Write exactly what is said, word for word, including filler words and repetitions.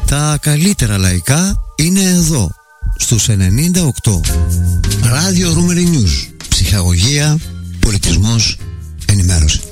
Τα καλύτερα λαϊκά είναι εδώ, στους ενενήντα οκτώ. Ράδιο Ρούμερι News. Ψυχαγωγία, πολιτισμός, ενημέρωση.